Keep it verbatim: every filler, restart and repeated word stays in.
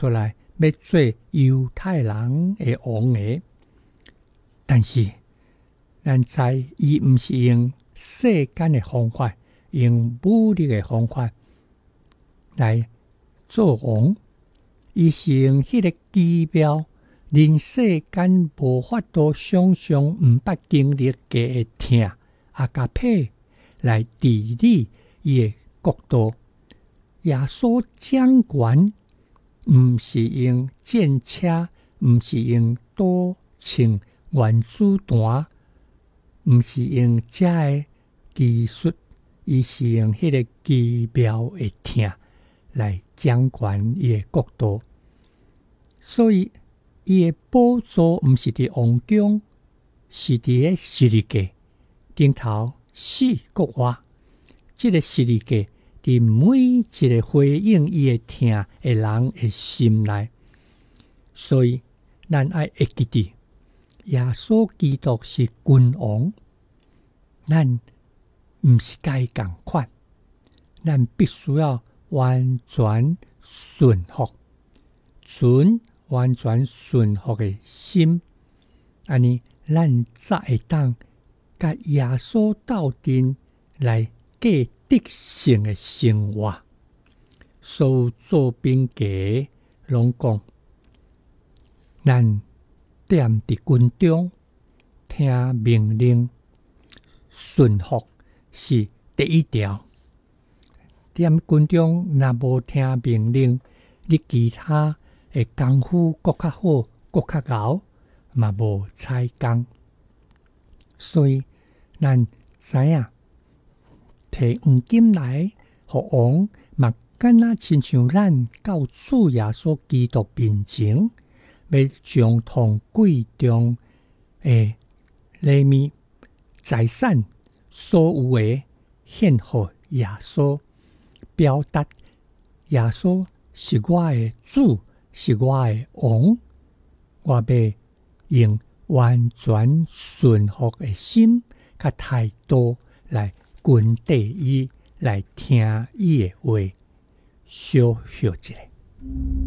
出来要做犹太人的王的。但是咱知伊毋是用世间的方法，用武力的方法来做王，伊是用迄个奇妙令世间无法度想象、毋捌经历嘅疼阿加佩来治理伊的国度。耶稣掌权，毋是用剑车，毋是用刀枪原子弹，毋是用这的技术，伊是用迄个奇妙的疼来掌权伊的国度。所以伊的宝座毋是伫王宫，是伫个十字架顶头四国外。这个十字架伫每一个回应伊的疼的人的心内。所以咱爱会记得耶稣基督是君王，咱毋是甲伊共款，咱必须要完全顺服，存完全顺服的心，安尼咱才会当甲耶稣斗阵来过得胜的生活。所有做兵家拢讲，咱踮伫军中听命令，顺服是第一条。踮军中若无听命令，你其他的功夫搁较好，搁较熬，嘛无采工。所以咱知影，摕黄金来互王，嘛敢若亲像咱到主耶稣基督面前，要将同贵重的礼物、财产所有的献互耶稣，表达耶稣是我的主，是我的王。我要用完全顺服的心甲态度来跟对伊，来听伊的话，小学一下。